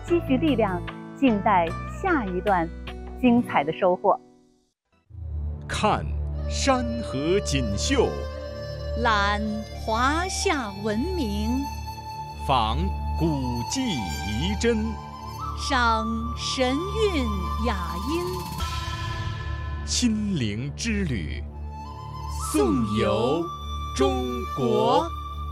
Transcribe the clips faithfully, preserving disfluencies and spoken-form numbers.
积蓄力量，静待下一段精彩的收获。 看山河锦绣， 览华夏文明， 访古迹遗珍， 赏神韵雅音。 亲临之旅，颂游中国。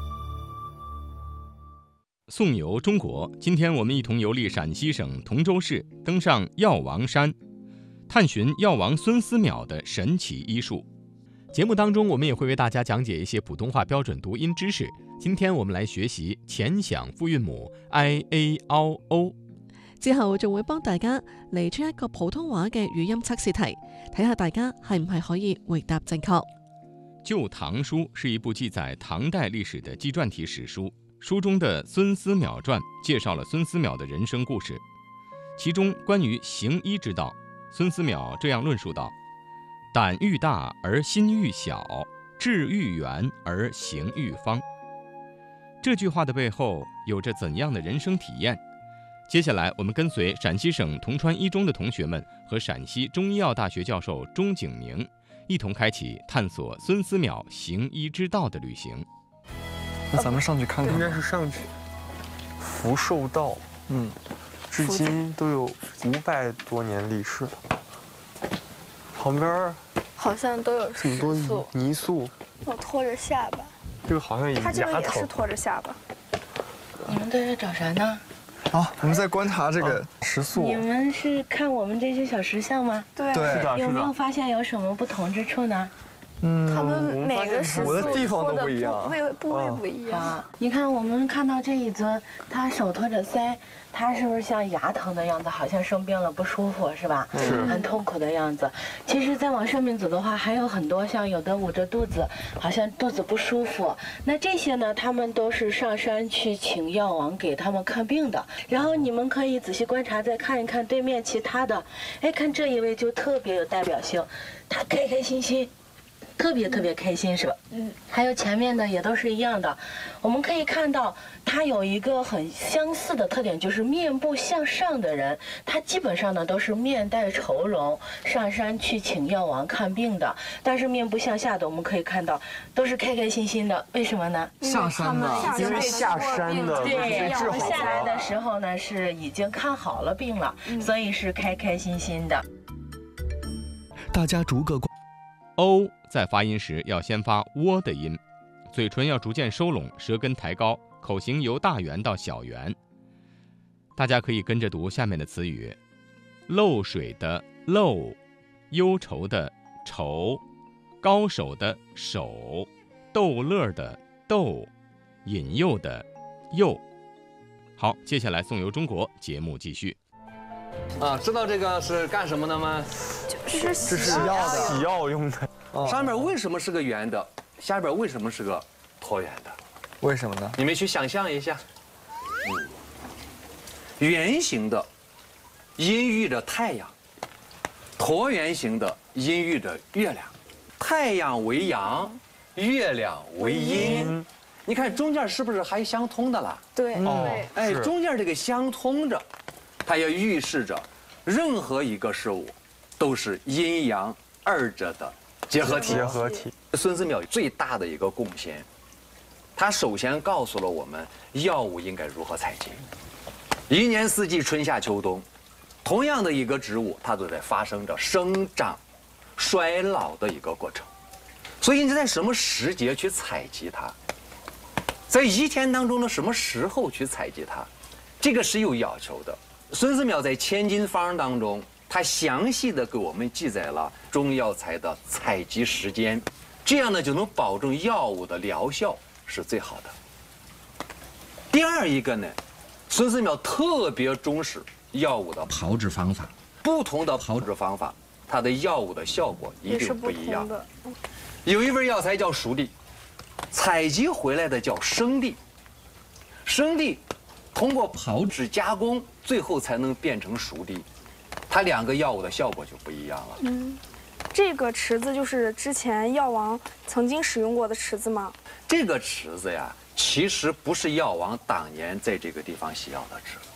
颂游中国，今天我们一同游历陕西省同州市，登上药王山，探寻药王孙思邈的神奇医术。节目当中，我们也会为大家讲解一些普通话標準讀音知識。今天我們來學習前響複韻母 I A O O， 之後仲會幫大家嚟出一個普通話嘅語音測試題，睇下大家係唔係可以回答正確。《 舊唐書》是一部記載唐代歷史的紀傳體史書，書中的《孫思邈傳》介紹了孫思邈的人生故事。其中關於行醫之道，孫思邈這樣論述道：膽愈大而心愈小，志愈遠而行愈方。這句話的背後有着怎樣的人生體驗？接下來我們跟隨陝西省銅川一中的同學們和陝西中醫藥大學教授鐘景明一同開啟探索孫思邈行醫之道的旅行。 那咱們上去看看。 應該是上去。福壽道，嗯，至今都有五百多年歷史。旁邊好像都有很多泥泥塑。 我拖着下巴。 这个好像也他这个也是拖着下巴。 你们在这找啥呢？ 啊，我们在观察这个石塑。 你们是看我们这些小石像吗？ 对， 对， 有没有发现有什么不同之处呢？ 嗯， 他们每个石塑的地方都不一样， 部位部位不一样。 啊，你看我们看到这一尊，他手托着腮，他是不是像牙疼的样子？好像生病了不舒服是吧？ 是， 很痛苦的样子。其实再往上面走的话，还有很多像有的捂着肚子，好像肚子不舒服。那这些呢，他们都是上山去请药王给他们看病的。然后你们可以仔细观察，再看一看对面其他的。哎，看这一位就特别有代表性，他开开心心。特别特别开心是吧？嗯，还有前面的也都是一样的。我们可以看到，他有一个很相似的特点，就是面部向上的人，他基本上呢都是面带愁容，上山去请药王看病的。但是面部向下的，我们可以看到都是开开心心的。为什么呢？ 下山的， 因为下山的， 对， 治好下来的时候呢是已经看好了病了，所以是开开心心的。 大家逐个欧在发音时要先发喔的音，嘴唇要逐渐收拢，舌根抬高，口型由大圆到小圆。大家可以跟着读下面的词语：漏水的漏，忧愁的愁，高手的手，逗乐的逗，引诱的诱。好，接下来颂游中国节目继续。 啊，知道这个是干什么的吗？ 就是这是药的，洗药用的。 上面为什么是个圆的？下边为什么是个椭圆的？ 为什么呢？ 你们去想象一下。嗯，圆形的阴喻着太阳，椭圆形的阴喻着月亮。太阳为阳，月亮为阴。你看中间是不是还相通的了？ 对， 哦， 哎，中间这个相通着，它也预示着任何一个事物都是阴阳二者的结合体。 结合体。 孙思邈最大的一个贡献，他首先告诉了我们药物应该如何采集。一年四季，春夏秋冬，同样的一个植物，它都在发生着生长、衰老的一个过程。所以你在什么时节去采集它，在一天当中的什么时候去采集它，这个是有要求的。孙思邈在《千金方》当中，他详细的给我们记载了中药材的采集时间，这样呢就能保证药物的疗效是最好的。第二一个呢，孙思邈特别重视药物的炮制方法，不同的炮制方法，它的药物的效果一定不一样。有一味药材叫熟地，采集回来的叫生地，生地通过炮制加工，最后才能变成熟地，它两个药物的效果就不一样了。 嗯，这个池子就是之前药王曾经使用过的池子吗？ 这个池子呀，其实不是药王当年在这个地方洗药的池子，